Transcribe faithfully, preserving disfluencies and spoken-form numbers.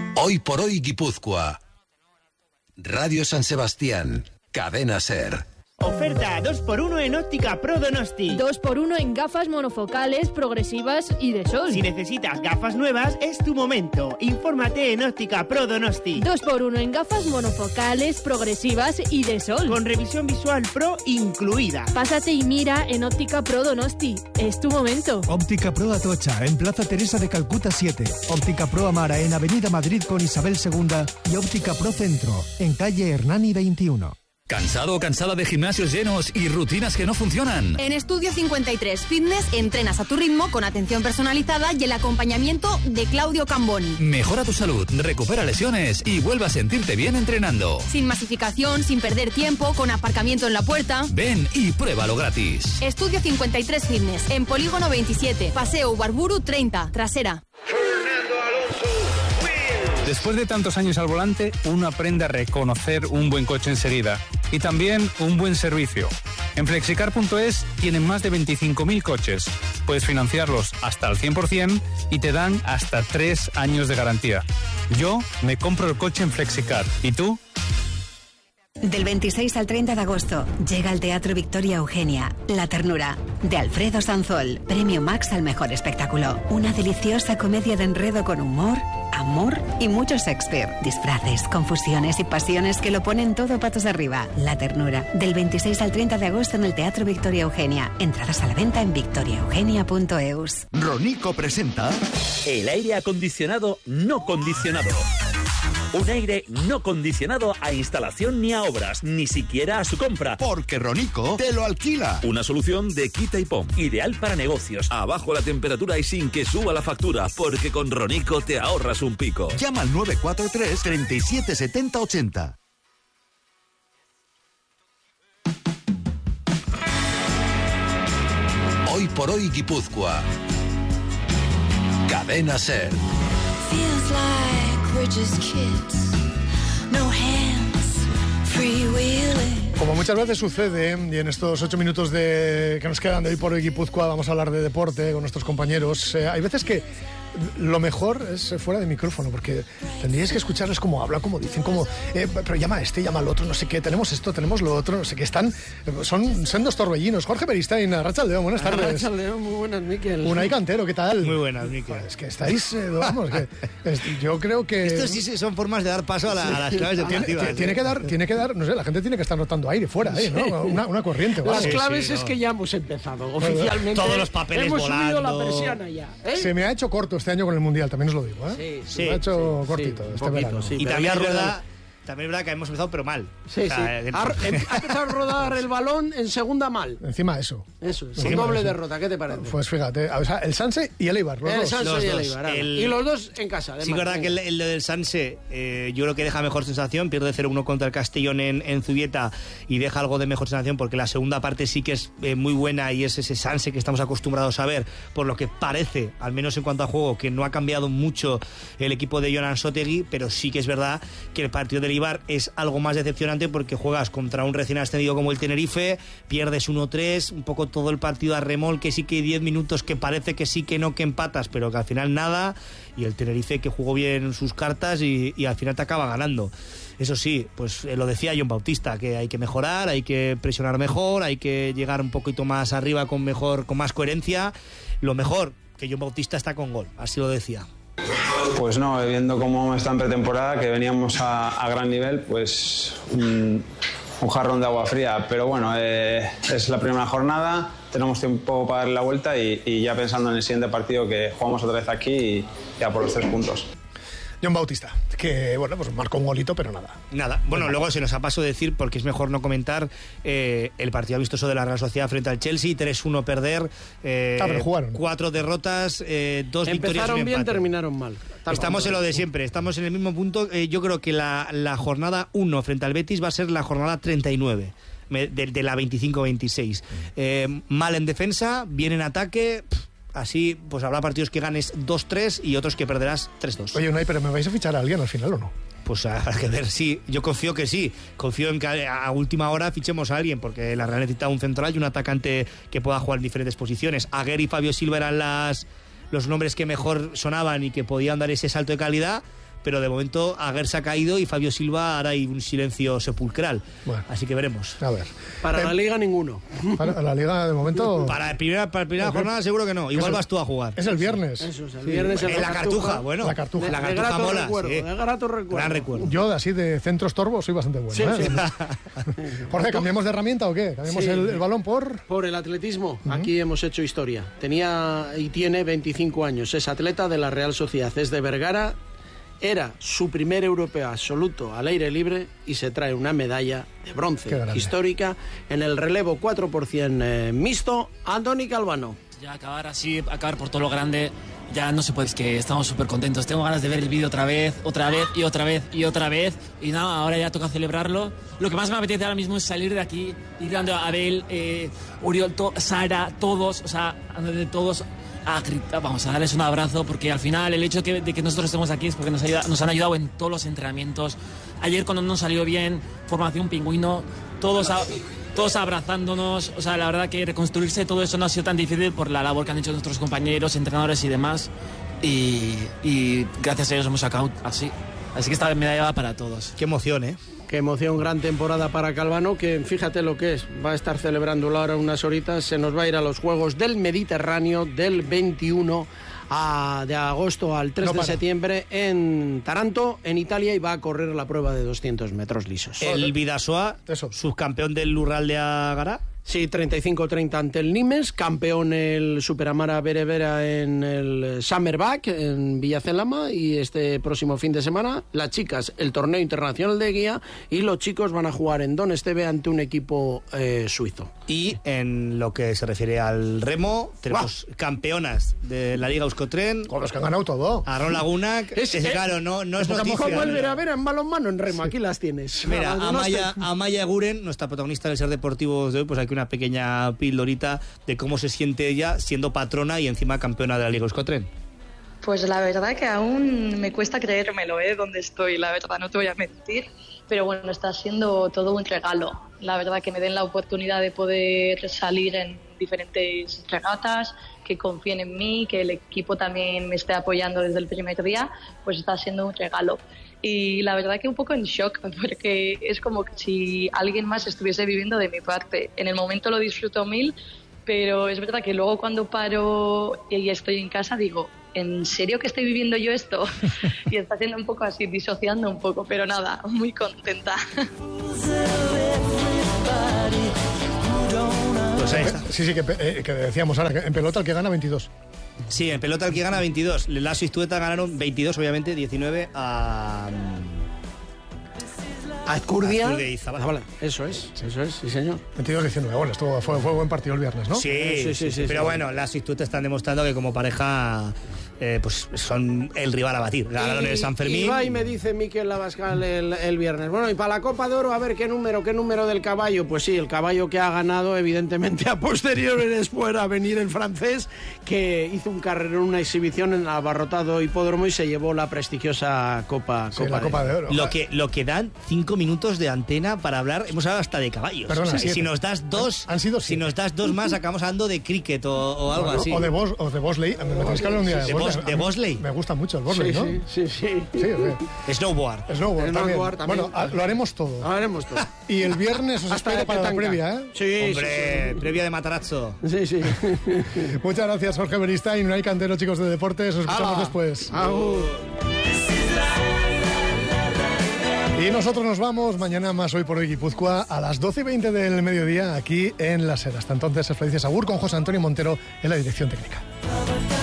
Hoy por hoy Guipúzcoa. Radio San Sebastián. Cadena SER. Oferta dos por uno en Óptica Pro Donosti. dos por uno en gafas monofocales, progresivas y de sol. Si necesitas gafas nuevas, es tu momento. Infórmate en Óptica Pro Donosti. dos por uno en gafas monofocales, progresivas y de sol. Con revisión visual Pro incluida. Pásate y mira en Óptica Pro Donosti. Es tu momento. Óptica Pro Atocha, en Plaza Teresa de Calcuta siete. Óptica Pro Amara, en Avenida Madrid con Isabel segunda. Y Óptica Pro Centro, en calle Hernani veintiuno. ¿Cansado o cansada de gimnasios llenos y rutinas que no funcionan? En Estudio cincuenta y tres Fitness entrenas a tu ritmo con atención personalizada y el acompañamiento de Claudio Camboni. Mejora tu salud, recupera lesiones y vuelve a sentirte bien entrenando. Sin masificación, sin perder tiempo, con aparcamiento en la puerta. Ven y pruébalo gratis. Estudio cincuenta y tres Fitness, en Polígono veintisiete, Paseo Ubarburu treinta, trasera. Después de tantos años al volante, uno aprende a reconocer un buen coche enseguida y también un buen servicio. En flexicar punto es tienen más de veinticinco mil coches. Puedes financiarlos hasta al cien por ciento y te dan hasta tres años de garantía. Yo me compro el coche en Flexicar. ¿Y tú? Del veintiséis al treinta de agosto llega al Teatro Victoria Eugenia La Ternura, de Alfredo Sanzol. Premio Max al mejor espectáculo. Una deliciosa comedia de enredo con humor, amor y mucho Shakespeare. Disfraces, confusiones y pasiones que lo ponen todo patas arriba. La Ternura, del veintiséis al treinta de agosto en el Teatro Victoria Eugenia. Entradas a la venta en victoria eugenia punto eus. Ronico presenta el aire acondicionado no condicionado. Un aire no condicionado a instalación ni a obras, ni siquiera a su compra. Porque Ronico te lo alquila. Una solución de quita y pon. Ideal para negocios. Abajo la temperatura y sin que suba la factura. Porque con Ronico te ahorras un pico. Llama al nueve cuatro tres, treinta y siete setenta ochenta. Hoy por hoy Guipúzcoa. Cadena SER. Feels like we're just kids, no hands, freewheeling. Como muchas veces sucede, y en estos ocho minutos de que nos quedan de Hoy por Hoy Guipúzcoa vamos a hablar de deporte con nuestros compañeros, eh, hay veces que lo mejor es fuera de micrófono, porque tendríais que escucharles cómo hablan, cómo dicen, cómo, eh, pero llama a este, llama al otro, no sé qué, tenemos esto, tenemos lo otro, no sé qué, están, son sendos torbellinos. Jorge Beristain, Arratsaldeon, buenas tardes. Arratsaldeon, muy buenas, Miquel. Unai Cantero, ¿qué tal? Muy buenas, Miquel. Es que estáis, eh, vamos, que es, yo creo que... Esto sí son formas de dar paso a, la, a las claves deportivas. Tiene, tiene que dar, tiene que dar, no sé, la gente tiene que estar notando aire fuera, eh, ¿no? Una, una corriente. Las ¿vale? claves sí, es no. que ya hemos empezado, oficialmente. Todos los papeles hemos volando. Hemos subido la persiana ya, ¿eh? Se me ha hecho corto este año con el Mundial, también os lo digo, ¿eh? Sí, Se me ha hecho sí, cortito sí, este poquito, verano. sí, Y pero también ya es roda- verdad, también es verdad que hemos empezado pero mal. Sí, O sea, sí. de- Ha, ha empezado a rodar el balón en segunda mal. Encima de eso. Eso, es Sí, un doble eso. derrota, ¿qué te parece? Pues fíjate, o sea, el Sanse y el Eibar, los el dos. Sanse Los y el dos. Eibar, ahora. El- Y los dos en casa, además. Sí, es verdad que el, el del Sanse eh, yo creo que deja mejor sensación, pierde cero uno contra el Castellón en, en Zubieta y deja algo de mejor sensación porque la segunda parte sí que es eh, muy buena y es ese Sanse que estamos acostumbrados a ver, por lo que parece, al menos en cuanto a juego, que no ha cambiado mucho el equipo de Jonan Sotegui, pero sí que es verdad que el partido del Eibar es algo más decepcionante porque juegas contra un recién ascendido como el Tenerife, pierdes uno tres, un poco todo el partido a remolque, sí que hay diez minutos que parece que sí, que no, que empatas, pero que al final nada, y el Tenerife que jugó bien sus cartas y, y al final te acaba ganando. Eso sí, pues eh, lo decía John Bautista, que hay que mejorar, hay que presionar mejor, hay que llegar un poquito más arriba con mejor, con más coherencia. Lo mejor, que John Bautista está con gol, así lo decía. Pues no, viendo cómo está en pretemporada, que veníamos a, a gran nivel, pues un, un jarrón de agua fría. Pero bueno, eh, es la primera jornada, tenemos tiempo para darle la vuelta y, y ya pensando en el siguiente partido que jugamos otra vez aquí y ya por los tres puntos. John Bautista, que bueno, pues marcó un golito, pero nada. Nada. Bueno, luego se nos ha pasado decir, porque es mejor no comentar, eh, el partido amistoso de la Real Sociedad frente al Chelsea, tres uno perder, eh, ah, pero jugaron. cuatro derrotas, eh, dos Empezaron victorias y un bien, empate. terminaron mal. Tal Estamos en lo de siempre, estamos en el mismo punto. Eh, yo creo que la, la jornada uno frente al Betis va a ser la jornada treinta y nueve. De, de la veinticinco veintiséis. Eh, mal en defensa, bien en ataque. Pff, así, pues habrá partidos que ganes dos tres y otros que perderás tres dos. Oye, Unai, ¿pero me vais a fichar a alguien al final o no? Pues habrá que ver, sí. Yo confío que sí. Confío en que a última hora fichemos a alguien, porque la Real necesita un central y un atacante que pueda jugar en diferentes posiciones. Aguer y Fabio Silva eran las, los nombres que mejor sonaban y que podían dar ese salto de calidad. pero de momento Aguer se ha caído y Fabio Silva ahora hay un silencio sepulcral. Bueno. Así que veremos. A ver. Para Eh, la Liga ninguno. Para la Liga de momento... Para la primera, para la primera jornada seguro que no. Igual Eso- vas tú a jugar. Es el viernes. Eso es, el Sí. viernes En la Cartuja, bueno. La Cartuja. De, La de Cartuja grato mola, recuerdo, sí. de grato recuerdo. Gran recuerdo. Yo, así de centros torbos, soy bastante bueno. Sí, ¿eh? sí. Jorge, ¿cambiamos de herramienta o qué? ¿Cambiamos Sí. el, el balón por...? Por el atletismo, aquí hemos hecho historia. Tenía y tiene veinticinco años, es atleta de la Real Sociedad, es de Vergara, era su primer europeo absoluto al aire libre y se trae una medalla de Qué bronce grande. histórica en el relevo cuatro por ciento eh, mixto, Andoni Calvano. Ya acabar así, acabar por todo lo grande, ya no se puede, es que estamos súper contentos. Tengo ganas de ver el vídeo otra vez, otra vez y otra vez y otra vez. Y nada, ahora ya toca celebrarlo. Lo que más me apetece ahora mismo es salir de aquí, ir dando a Abel, eh, Uriol, to- Sara, todos, o sea, de todos a gritar, vamos a darles un abrazo, porque al final el hecho de que, de que nosotros estemos aquí es porque nos, ayuda- nos han ayudado en todos los entrenamientos. Ayer cuando nos salió bien, formación pingüino, todos... A, todos abrazándonos, o sea, la verdad que reconstruirse todo eso no ha sido tan difícil por la labor que han hecho nuestros compañeros, entrenadores y demás, y, y gracias a ellos hemos sacado así, así que esta medalla va para todos. Qué emoción, ¿eh? Qué emoción, gran temporada para Calvano, que fíjate lo que es, va a estar celebrándolo ahora unas horitas, se nos va a ir a los Juegos del Mediterráneo del veintiuno a- de agosto al tres No de para. septiembre en Taranto, en Italia, y va a correr la prueba de doscientos metros lisos. El Vidasoa, Eso. subcampeón del Lural de Agará. Sí, treinta y cinco treinta ante el Nimes, campeón el Superamara Berebera en el Summerback en Villacelama, y este próximo fin de semana las chicas el torneo internacional de guía y los chicos van a jugar en Don Esteve ante un equipo eh, suizo. Y en lo que se refiere al remo, tenemos campeonas de la Liga Euskotren. Con los que han ganado todo. Aaron Laguna, que Es- es, eh, claro, no, no es Como noticia. el Veravera en balonmano en remo, aquí las tienes. Mira, No Amaya, estoy- Amaya Guren, nuestra protagonista del Ser Deportivos de hoy, pues aquí una pequeña pildorita de cómo se siente ella siendo patrona y encima campeona de la Liga Euskotren. Pues la verdad que aún me cuesta creérmelo, ¿eh? Donde estoy, la verdad, no te voy a mentir. Pero bueno, está siendo todo un regalo. La verdad que me den la oportunidad de poder salir en diferentes regatas, que confíen en mí, que el equipo también me esté apoyando desde el primer día, pues está siendo un regalo. Y la verdad que un poco en shock, porque es como que si alguien más estuviese viviendo de mi parte. En el momento lo disfruto mil, pero es verdad que luego cuando paro y estoy en casa digo, ¿en serio que estoy viviendo yo esto? Y está siendo un poco así, disociando un poco, pero nada, muy contenta. Pues ahí está. Sí, sí, que, eh, que decíamos ahora, que en pelota el que gana veintidós. Sí, en pelota el que gana veintidós. Lasso y Stueta ganaron veintidós, obviamente, diecinueve a... A Ezcurdia. a Ezcurdia y Zabala. Zabala. Eso es, eso es, sí señor. veintidós diecinueve, bueno, estuvo, fue, fue buen partido el viernes, ¿no? Sí, Sí, sí, sí, sí, pero sí. bueno, Lasso y Stueta están demostrando que como pareja eh, pues son el rival a batir. Ganaron el San Fermín. Y va y me dice Miquel Lavascal el, el viernes. Bueno, y para la Copa de Oro, a ver qué número, qué número del caballo. Pues sí, el caballo que ha ganado, evidentemente, a posteriores fuera a venir el francés, que hizo un carrerón, una exhibición en el abarrotado hipódromo y se llevó la prestigiosa Copa, Sí, Copa, la Copa de Oro. Lo que, lo que dan cinco minutos de antena para hablar, hemos hablado hasta de caballos. Perdona, O sea, siete. si nos das dos, Han sido si siete. nos das dos más, acabamos hablando de cricket o, o algo O- así. O de, Bos, o de Bosley. Me tenéis que hablar un día de, De Bosley. Bos- de A mí Bosley. Me gusta mucho el Bosley, Sí, ¿no? sí, sí, sí. Sí, ¿o qué? Snowboard. Snowboard, Snowboard también. también. Bueno, a- lo haremos todo. Lo haremos todo. Y el viernes os Hasta espero de para la petanca. previa, ¿eh? Sí, Hombre, previa de Matarazzo. sí, sí. sí, sí. Muchas gracias, Jorge Beristain. No hay cantero, chicos de deportes. Os escuchamos Hala. después. Agur. Y nosotros nos vamos mañana más Hoy por Hoy Guipúzcoa a las doce y veinte del mediodía aquí en La Ser. Hasta entonces, felices agur con José Antonio Montero en la dirección técnica.